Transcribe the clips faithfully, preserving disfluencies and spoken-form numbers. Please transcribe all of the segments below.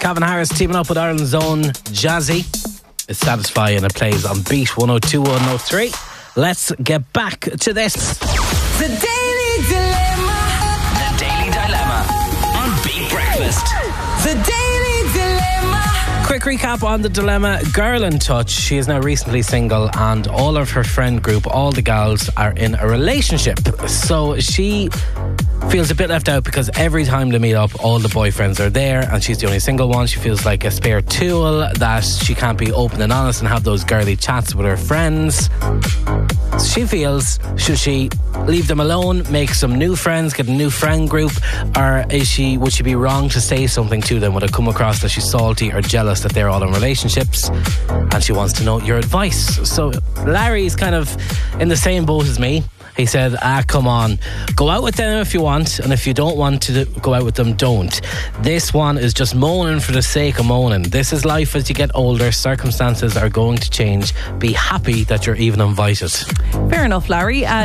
Calvin Harris teaming up with Ireland's own Jazzy. It's Satisfy and it plays on Beat one oh two, one oh three. Let's get back to this. The Daily Dilemma. The Daily Dilemma on Beat Breakfast. The Daily Dilemma. Quick recap on the dilemma. Girl in touch. She is now recently single and all of her friend group, all the gals, are in a relationship. So she feels a bit left out because every time they meet up, all the boyfriends are there and she's the only single one. She feels like a spare tool, that she can't be open and honest and have those girly chats with her friends. She feels, should she leave them alone, make some new friends, get a new friend group, or is she would she be wrong to say something to them? Would it come across that she's salty or jealous that they're all in relationships? And she wants to know your advice. So Larry's kind of in the same boat as me. He said, ah, come on, go out with them if you want, and if you don't want to go out with them, don't. This one is just moaning for the sake of moaning. This is life as you get older. Circumstances are going to change. Be happy that you're even invited. Fair enough, Larry. Uh,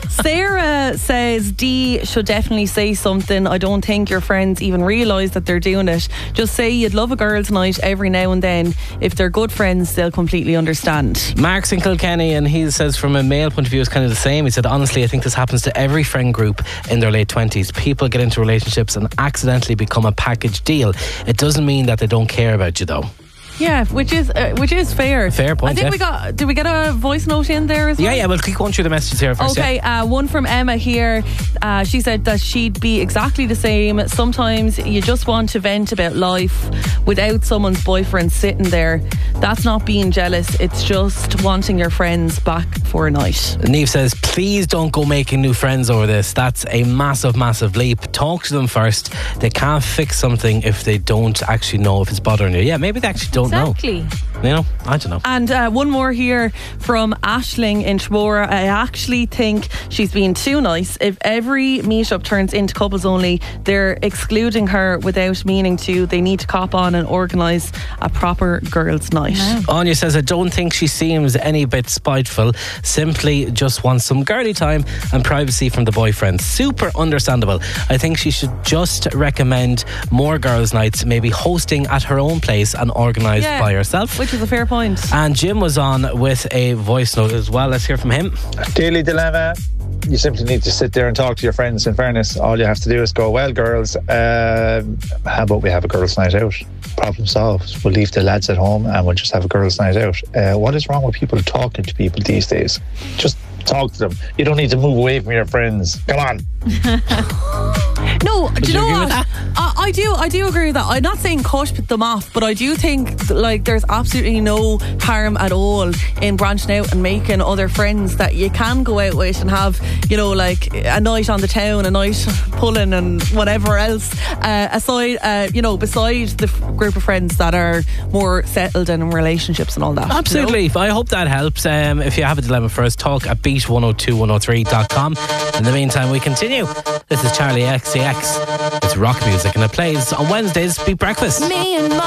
Sarah says Dee should definitely say something. I don't think your friends even realise that they're doing it. Just say you'd love a girls' night every now and then. If they're good friends, they'll completely understand. Mark's in Kilkenny and he says from a male point of view it's kind of the same. He said, honestly, I think this happens to every friend group in their late twenties. People get into relationships and accidentally become a package deal. It doesn't mean that they don't care about you though. Yeah, which is uh, which is fair. Fair point. I think yeah. we got. Did we get a voice note in there as well? Yeah, yeah. We'll keep going through the messages here first. Okay, yeah. uh, one from Emma here. Uh, she said that she'd be exactly the same. Sometimes you just want to vent about life without someone's boyfriend sitting there. That's not being jealous. It's just wanting your friends back for a night. Neve says, please don't go making new friends over this. That's a massive, massive leap. Talk to them first. They can't fix something if they don't actually know if it's bothering you. Yeah, maybe they actually don't exactly. know. You know, I don't know. And uh, one more here from Aisling in Tribora. I actually think she's being too nice. If every meetup turns into couples only, they're excluding her without meaning to. They need to cop on and organise a proper girls' night. Yeah. Anya says, I don't think she seems any bit spiteful. Simply just wants some girly time and privacy from the boyfriend. Super understandable. I think she should just recommend more girls' nights, maybe hosting at her own place and organised yeah, by herself. Which is a fair point. And Jim was on with a voice note as well. Let's hear from him. Daily Dilemma. You simply need to sit there and talk to your friends. In fairness, all you have to do is go, well, girls, uh, how about we have a girls' night out? Problem solved. We'll leave the lads at home and we'll just have a girls' night out. Uh, what is wrong with people talking to people these days? Just talk to them. You don't need to move away from your friends. Come on. No, Would do you know you what? I, I do I do agree with that. I'm not saying cut them off, but I do think like there's absolutely no harm at all in branching out and making other friends that you can go out with and have, you know, like a night on the town, a night pulling and whatever else, uh, aside, uh, you know, besides the f- group of friends that are more settled and in relationships and all that. Absolutely. You know? I hope that helps. Um, if you have a dilemma for us, talk at beat one oh two one oh three dot com. In the meantime, we continue. This is Charlie X C X. It's rock music and it plays on Wednesdays. Beat Breakfast. Me and